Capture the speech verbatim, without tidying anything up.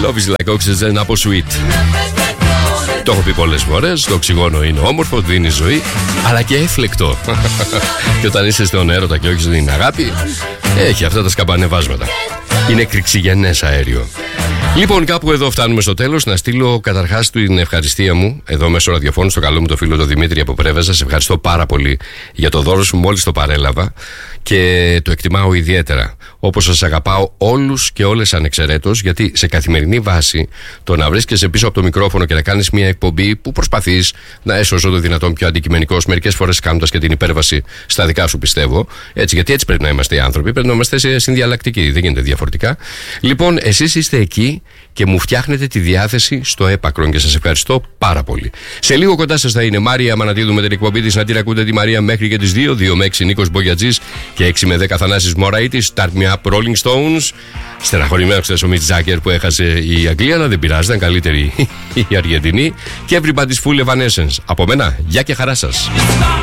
Love is like oxygen από Sweet. Το έχω πει πολλές φορές. Το οξυγόνο είναι όμορφο, δίνει ζωή, αλλά και έφλεκτο. Και όταν είσαι στον έρωτα και όχι στην αγάπη, έχει αυτά τα σκαμπανεβάσματα. Είναι κρυξιγενές αέριο. Λοιπόν, κάπου εδώ φτάνουμε στο τέλος. Να στείλω καταρχάς την ευχαριστία μου εδώ μέσω ραδιοφώνου στο καλό μου το φίλο τον Δημήτρη από Πρέβεζα. Σε ευχαριστώ πάρα πολύ για το δώρο σου, μόλις το παρέλαβα και το εκτιμάω ιδιαίτερα. Όπως σας αγαπάω όλους και όλες ανεξαιρέτως, γιατί σε καθημερινή βάση το να βρίσκεσαι πίσω από το μικρόφωνο και να κάνεις μια εκπομπή που προσπαθείς να είσαι όσο το δυνατόν πιο αντικειμενικός, μερικές φορές κάνοντας και την υπέρβαση στα δικά σου, πιστεύω. Έτσι, γιατί έτσι πρέπει να είμαστε οι άνθρωποι, πρέπει να είμαστε συνδιαλλακτικοί, δεν γίνεται διαφορετικά. Λοιπόν, εσείς είστε εκεί και μου φτιάχνετε τη διάθεση στο έπακρον και σας ευχαριστώ πάρα πολύ. Σε λίγο κοντά σας θα είναι Μάρια Μανατίδου με την εκπομπή της. Να την ακούτε τη Μαρία μέχρι και τις δύο, δύο με έξι Νίκος Μπογιατζής και έξι με δέκα Θανάσης Μωραΐτης. Start Me Up Rolling Stones. Στεναχωρημένος χθες ο Μιτ Τζάκερ που έχασε η Αγγλία, αλλά δεν πειράζει, ήταν καλύτερη η Αργεντινή. Και Everybody's Full Evanescence. Από μένα, γεια και χαρά σας.